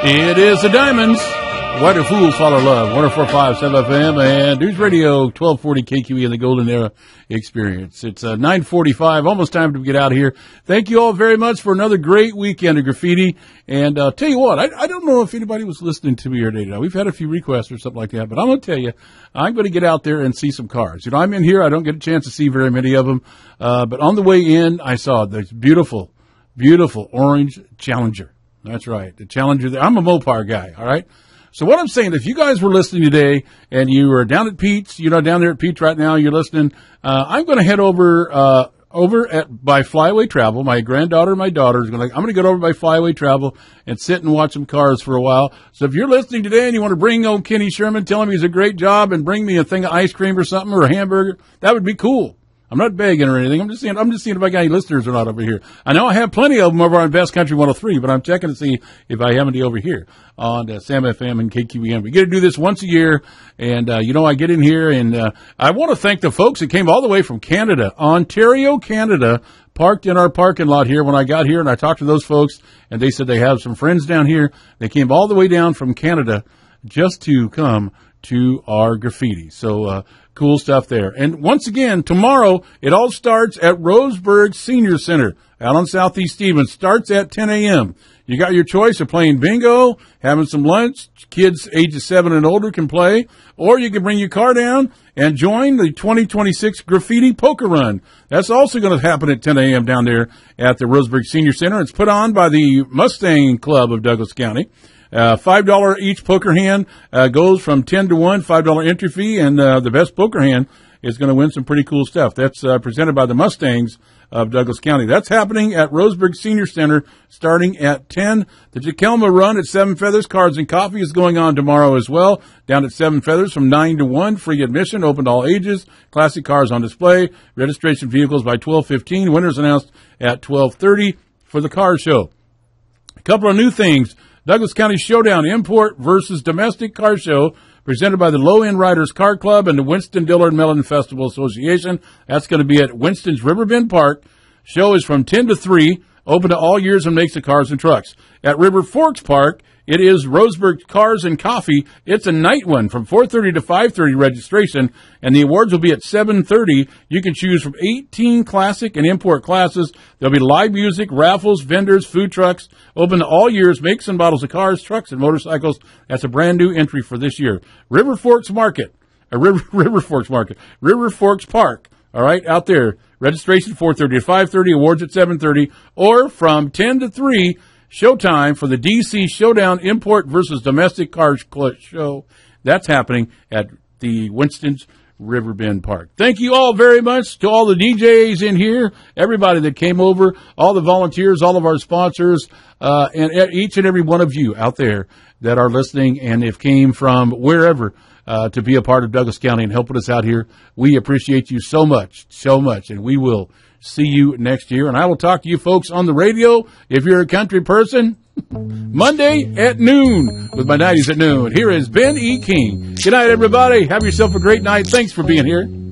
It is the Diamonds. Why do fools follow love? 104.5 FM and News Radio 1240 KQE in the Golden Era Experience. It's 9:45, almost time to get out of here. Thank you all very much for another great weekend of graffiti. And tell you what, I don't know if anybody was listening to me here today. We've had a few requests or something like that, but I'm going to tell you, I'm going to get out there and see some cars. You know, I'm in here. I don't get a chance to see very many of them. But on the way in, I saw this beautiful, beautiful orange Challenger. That's right, the Challenger. I'm a Mopar guy, all right? So what I'm saying, if you guys were listening today and you are down at Pete's, you know, down there at Pete's right now, you're listening, I'm going to head over by Flyaway Travel. My granddaughter and my daughter I'm going to get over by Flyaway Travel and sit and watch some cars for a while. So if you're listening today and you want to bring old Kenny Sherman, tell him he's a great job and bring me a thing of ice cream or something or a hamburger, that would be cool. I'm not begging or anything. I'm just seeing if I got any listeners or not over here. I know I have plenty of them over on Best Country 103, but I'm checking to see if I have any over here on Sam FM and KQEN. We get to do this once a year, and I get in here, and I want to thank the folks that came all the way from Canada, Ontario, Canada, parked in our parking lot here when I got here, and I talked to those folks, and they said they have some friends down here. They came all the way down from Canada just to come to our graffiti. So, cool stuff there. And once again, tomorrow, it all starts at Roseburg Senior Center out on Southeast Stevens. Starts at 10 a.m. You got your choice of playing bingo, having some lunch. Kids ages 7 and older can play. Or you can bring your car down and join the 2026 Graffiti Poker Run. That's also going to happen at 10 a.m. down there at the Roseburg Senior Center. It's put on by the Mustang Club of Douglas County. $5 each poker hand goes from 10 to 1, $5 entry fee, and the best poker hand is going to win some pretty cool stuff. That's presented by the Mustangs of Douglas County. That's happening at Roseburg Senior Center starting at 10. The Jakelma Run at Seven Feathers Cards and Coffee is going on tomorrow as well, down at Seven Feathers from 9 to 1. Free admission, open to all ages. Classic cars on display. Registration vehicles by 12:15. Winners announced at 12:30 for the car show. A couple of new things. Douglas County Showdown Import versus Domestic Car Show, presented by the Low End Riders Car Club and the Winston Dillard Mellon Festival Association. That's going to be at Winston's Riverbend Park. Show is from 10 to 3, open to all years and makes of cars and trucks. At River Forks Park, it is Roseburg Cars and Coffee. It's a night one from 4:30 to 5:30 registration, and the awards will be at 7:30. You can choose from 18 classic and import classes. There'll be live music, raffles, vendors, food trucks, open to all years, makes and models of cars, trucks, and motorcycles. That's a brand new entry for this year. River Forks Park. All right, out there. Registration 4:30 to 5:30, awards at 7:30, or from 10 to 3. Showtime for the DC Showdown Import versus Domestic Cars Show. That's happening at the Winston's Riverbend Park. Thank you all very much to all the DJs in here, everybody that came over, all the volunteers, all of our sponsors, and each and every one of you out there that are listening and have came from wherever to be a part of Douglas County and helping us out here. We appreciate you so much, and we will see you next year. And I will talk to you folks on the radio, if you're a country person, Monday at noon with my 90s at noon. Here is Ben E. King. Good night, everybody. Have yourself a great night. Thanks for being here.